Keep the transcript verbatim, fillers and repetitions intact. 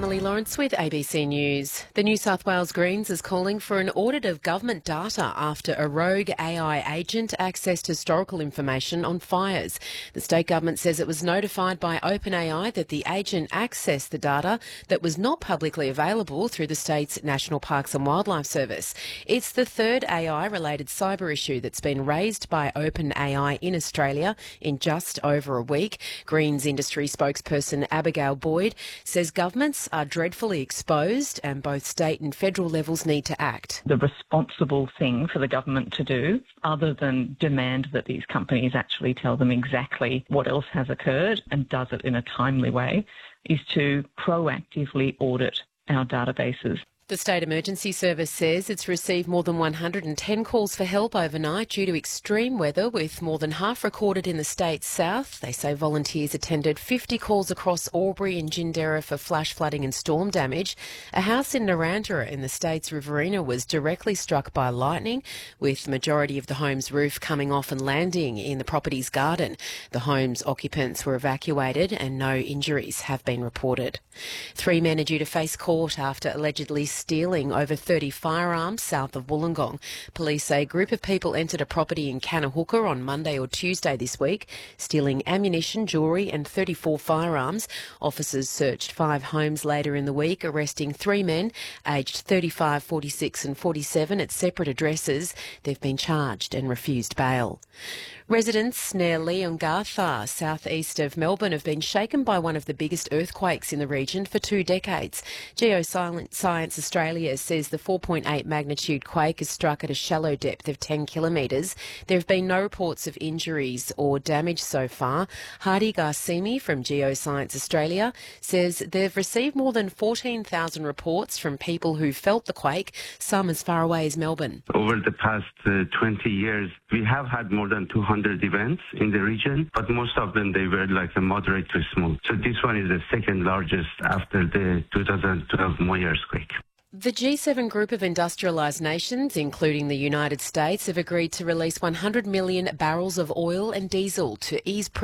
Emily Lawrence with A B C News. The New South Wales Greens is calling for an audit of government data after a rogue A I agent accessed historical information on fires. The state government says it was notified by OpenAI that the agent accessed the data that was not publicly available through the state's National Parks and Wildlife Service. It's the third A I-related cyber issue that's been raised by OpenAI in Australia in just over a week. Greens industry spokesperson Abigail Boyd says governments are dreadfully exposed and both state and federal levels need to act. The responsible thing for the government to do, other than demand that these companies actually tell them exactly what else has occurred and does it in a timely way, is to proactively audit our databases. The State Emergency Service says it's received more than one hundred ten calls for help overnight due to extreme weather, with more than half recorded in the state's south. They say volunteers attended fifty calls across Albury and Gindera for flash flooding and storm damage. A house in Narrandera in the state's Riverina was directly struck by lightning, with the majority of the home's roof coming off and landing in the property's garden. The home's occupants were evacuated and no injuries have been reported. Three men are due to face court after allegedly stealing over thirty firearms south of Wollongong. Police say a group of people entered a property in Kanahooka on Monday or Tuesday this week, stealing ammunition, jewellery and thirty-four firearms. Officers searched five homes later in the week, arresting three men aged thirty-five, forty-six and forty-seven at separate addresses. They've been charged and refused bail. Residents near Leongatha, southeast of Melbourne, have been shaken by one of the biggest earthquakes in the region for two decades. Geoscience Australia says the four point eight magnitude quake has struck at a shallow depth of ten kilometres. There have been no reports of injuries or damage so far. Hardy Garsimi from Geoscience Australia says they've received more than fourteen thousand reports from people who felt the quake, some as far away as Melbourne. Over the past uh, twenty years, we have had more than two hundred events in the region, but most of them, they were like a moderate to small. So this one is the second largest after the two thousand twelve Moyers quake. The G seven group of industrialised nations, including the United States, have agreed to release one hundred million barrels of oil and diesel to ease